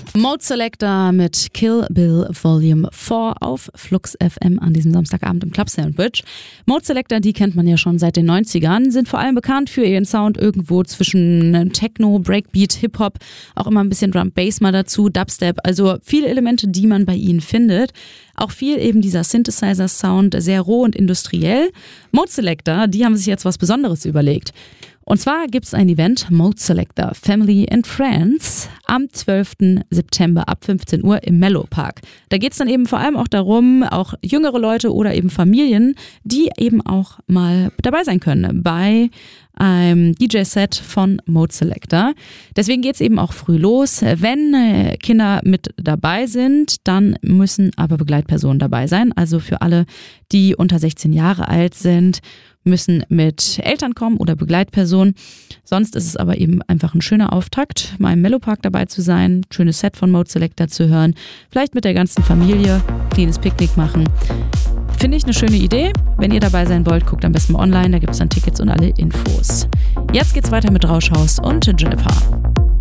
Mode Selector mit Kill Bill Volume 4 auf Flux FM an diesem Samstagabend im Club Sandwich. Mode Selector, die kennt man ja schon seit den 90ern, sind vor allem bekannt für ihren Sound irgendwo zwischen Techno, Breakbeat, Hip-Hop, auch immer ein bisschen Drum-Bass mal dazu, Dubstep, also viele Elemente, die man bei ihnen findet. Auch viel eben dieser Synthesizer-Sound, sehr roh und industriell. Mode Selector, die haben sich jetzt was Besonderes überlegt. Und zwar gibt es ein Event, Mode Selector Family and Friends, am 12. September ab 15 Uhr im Mellow Park. Da geht es dann eben vor allem auch darum, auch jüngere Leute oder eben Familien, die eben auch mal dabei sein können bei einem DJ-Set von Mode Selector. Deswegen geht es eben auch früh los. Wenn Kinder mit dabei sind, dann müssen aber Begleitpersonen dabei sein. Also für alle, die unter 16 Jahre alt sind, müssen mit Eltern kommen oder Begleitpersonen. Sonst ist es aber eben einfach ein schöner Auftakt, mal im Mellow Park dabei zu sein, schönes Set von Mode Selector zu hören, vielleicht mit der ganzen Familie, kleines Picknick machen. Finde ich eine schöne Idee. Wenn ihr dabei sein wollt, guckt am besten mal online, da gibt es dann Tickets und alle Infos. Jetzt geht's weiter mit Rauschhaus und Juniper.